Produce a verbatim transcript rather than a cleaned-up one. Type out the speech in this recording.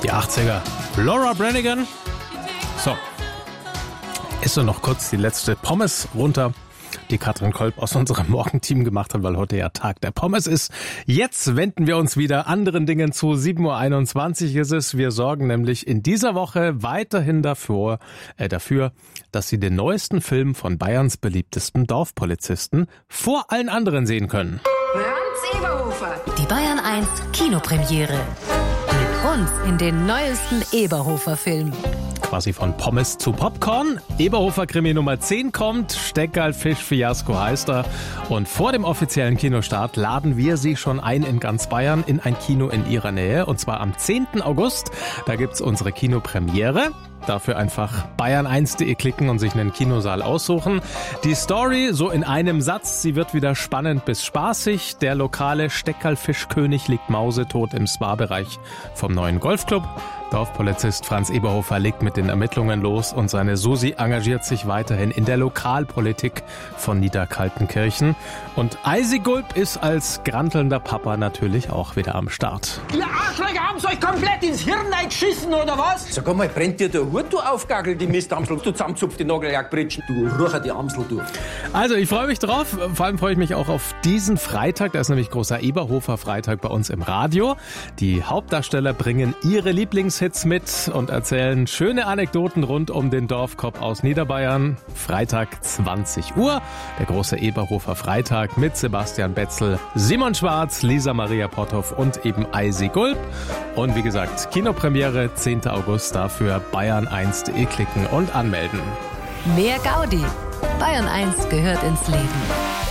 Die achtziger. Laura Branigan. So. Ist so noch kurz die letzte Pommes runter, die Katrin Kolb aus unserem Morgenteam gemacht hat, weil heute ja Tag der Pommes ist. Jetzt wenden wir uns wieder anderen Dingen zu. sieben Uhr einundzwanzig ist es. Wir sorgen nämlich in dieser Woche weiterhin dafür, äh, dafür, dass Sie den neuesten Film von Bayerns beliebtesten Dorfpolizisten vor allen anderen sehen können. Franz Eberhofer. Die Bayern eins Kinopremiere. Mit uns in den neuesten Eberhofer-Film. Quasi von Pommes zu Popcorn. Eberhofer Krimi Nummer zehn kommt. Steckerl-Fisch-Fiasko heißt er. Und vor dem offiziellen Kinostart laden wir Sie schon ein in ganz Bayern in ein Kino in Ihrer Nähe. Und zwar am zehnten August. Da gibt's unsere Kinopremiere. Dafür einfach bayern eins punkt de klicken und sich einen Kinosaal aussuchen. Die Story so in einem Satz, sie wird wieder spannend bis spaßig. Der lokale Steckerlfischkönig liegt mausetot im Spa-Bereich vom neuen Golfclub. Dorfpolizist Franz Eberhofer legt mit den Ermittlungen los und seine Susi engagiert sich weiterhin in der Lokalpolitik von Niederkaltenkirchen. Und Eisigulb ist als grantelnder Papa natürlich auch wieder am Start. Ihr Arschlöcher haben's euch komplett ins Hirn geschissen, oder was? Sag einmal, brennt dir der Hut, du Aufgagel, die Mistamsel, du zusammenzupft die Nagellackbritschen, du rucher die Amsel, du. Also, ich freue mich drauf. Vor allem freue ich mich auch auf diesen Freitag. Da ist nämlich großer Eberhofer-Freitag bei uns im Radio. Die Hauptdarsteller bringen ihre Lieblingshits mit und erzählen schöne Anekdoten rund um den Dorfcop aus Niederbayern. Freitag zwanzig Uhr, der große Eberhofer-Freitag mit Sebastian Betzel, Simon Schwarz, Lisa Maria Potthoff und eben Eisi Gulb. Und wie gesagt, Kinopremiere zehnten August, dafür bayern eins punkt de klicken und anmelden. Mehr Gaudi. Bayern eins gehört ins Leben.